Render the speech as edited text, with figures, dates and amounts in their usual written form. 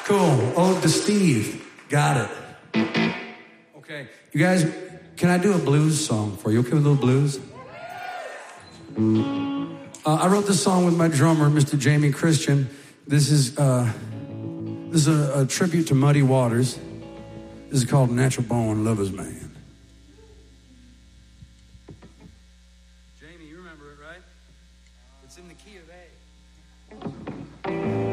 Cool. Ode to Steve. Got it. Okay. You guys, can I do a blues song for you? Okay with a little blues? I wrote this song with my drummer, Mr. Jamie Christian. This is a tribute to Muddy Waters. This is called Natural Born Lover's Man. Jamie, you remember it, right? It's in the key of A.